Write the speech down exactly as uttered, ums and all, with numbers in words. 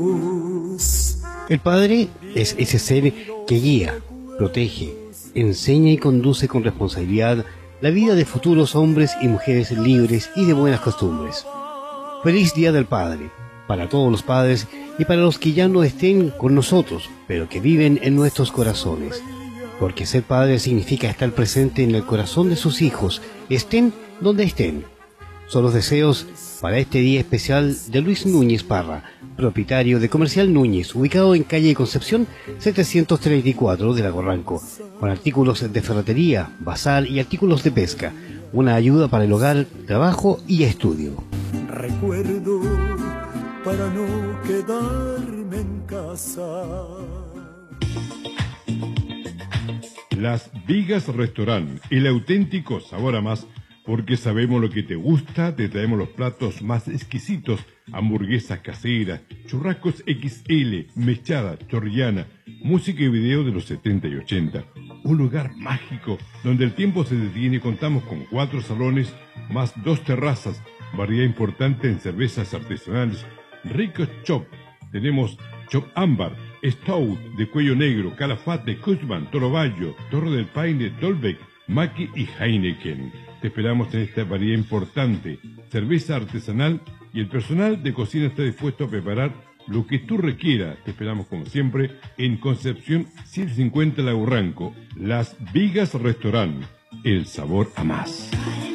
El padre es ese ser que guía, protege, enseña y conduce con responsabilidad la vida de futuros hombres y mujeres libres y de buenas costumbres. Feliz Día del Padre, para todos los padres y para los que ya no estén con nosotros, pero que viven en nuestros corazones. Porque ser padre significa estar presente en el corazón de sus hijos, estén donde estén. Son los deseos para este día especial de Luis Núñez Parra, propietario de Comercial Núñez, ubicado en calle Concepción setecientos treinta y cuatro de Lago Ranco, con artículos de ferretería, bazar y artículos de pesca, una ayuda para el hogar, trabajo y estudio. Recuerdo para no quedarme en casa. Las Vigas Restaurant, el auténtico sabor a más, porque sabemos lo que te gusta, te traemos los platos más exquisitos, hamburguesas caseras, churrascos equis ele, mechada, chorrillana, música y video de los setenta y ochenta. Un lugar mágico donde el tiempo se detiene. Contamos con cuatro salones más dos terrazas, variedad importante en cervezas artesanales, ricos chop. Tenemos chop ámbar, stout de cuello negro, calafate, Kuzman, Toro Bayo, Torre del Paine, Dolbeck, Maki y Heineken. Te esperamos en esta variedad importante, cerveza artesanal, y el personal de cocina está dispuesto a preparar lo que tú requieras. Te esperamos como siempre en Concepción ciento cincuenta Lago Ranco. Las Vigas Restaurant, el sabor a más.